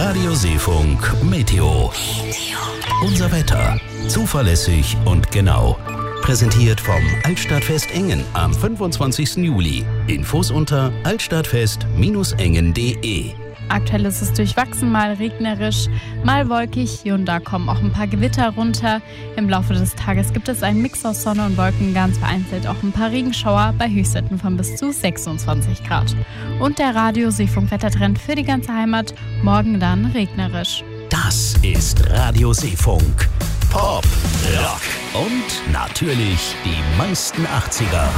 Radio Seefunk Meteo. Unser Wetter. Zuverlässig und genau. Präsentiert vom Altstadtfest Engen am 25. Juli. Infos unter altstadtfest-engen.de. Aktuell ist es durchwachsen, mal regnerisch, mal wolkig. Hier und da kommen auch ein paar Gewitter runter. Im Laufe des Tages gibt es einen Mix aus Sonne und Wolken, ganz vereinzelt auch ein paar Regenschauer bei Höchstwerten von bis zu 26 Grad. Und der Radio-Seefunk-Wettertrend für die ganze Heimat, morgen dann regnerisch. Das ist Radio Seefunk. Pop, Rock und natürlich die meisten 80er.